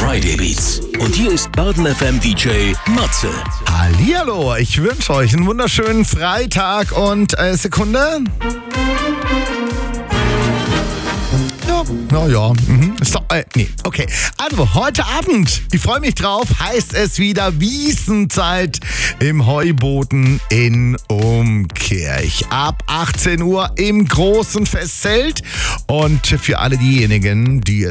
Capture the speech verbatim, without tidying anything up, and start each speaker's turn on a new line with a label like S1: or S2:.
S1: Friday Beats. Und hier ist Baden F M D J Matze.
S2: Hallihallo, ich wünsche euch einen wunderschönen Freitag und äh, Sekunde. Ja, na ja, mhm. Stop, äh, nee, okay. Also, heute Abend, ich freue mich drauf, heißt es wieder Wiesenzeit im Heuboden in Umkirch. Ab achtzehn Uhr im großen Festzelt. Und für alle diejenigen, die es